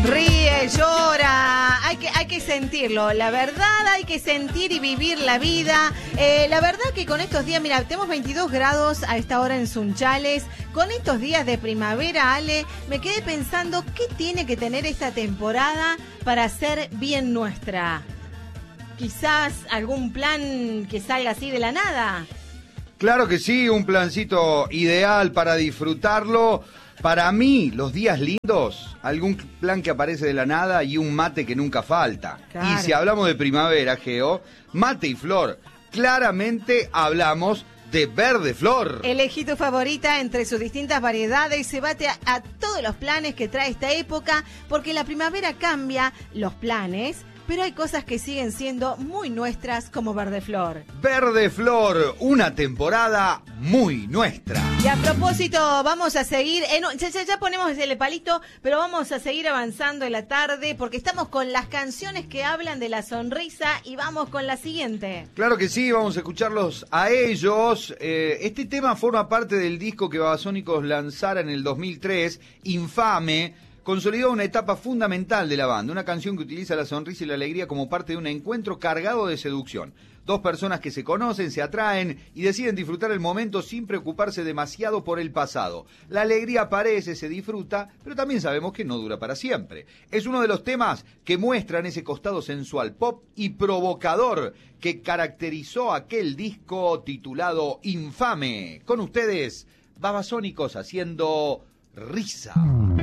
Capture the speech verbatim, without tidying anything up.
Ríe, llora, hay que, hay que sentirlo, la verdad hay que sentir y vivir la vida. Eh, la verdad que con estos días, mira, tenemos veintidós grados a esta hora en Sunchales, con estos días de primavera, Ale, me quedé pensando qué tiene que tener esta temporada para ser bien nuestra. Quizás algún plan que salga así de la nada. Claro que sí, un plancito ideal para disfrutarlo. Para mí, los días lindos, algún plan que aparece de la nada y un mate que nunca falta. Claro. Y si hablamos de primavera, Geo, mate y flor, claramente hablamos de verde flor. Elegí tu favorita entre sus distintas variedades y se bate a, a todos los planes que trae esta época, porque la primavera cambia los planes, pero hay cosas que siguen siendo muy nuestras como verde flor. Verde flor, una temporada muy nuestra. Y a propósito, vamos a seguir, eh, no, ya, ya, ya ponemos el palito, pero vamos a seguir avanzando en la tarde porque estamos con las canciones que hablan de la sonrisa y vamos con la siguiente. Claro que sí, vamos a escucharlos a ellos. Eh, este tema forma parte del disco que Babasónicos lanzara en el dos mil tres, Infame. Consolidó una etapa fundamental de la banda, una canción que utiliza la sonrisa y la alegría como parte de un encuentro cargado de seducción. Dos personas que se conocen, se atraen y deciden disfrutar el momento sin preocuparse demasiado por el pasado. La alegría aparece, se disfruta, pero también sabemos que no dura para siempre. Es uno de los temas que muestran ese costado sensual, pop y provocador que caracterizó aquel disco titulado Infame. Con ustedes, Babasónicos haciendo Risa.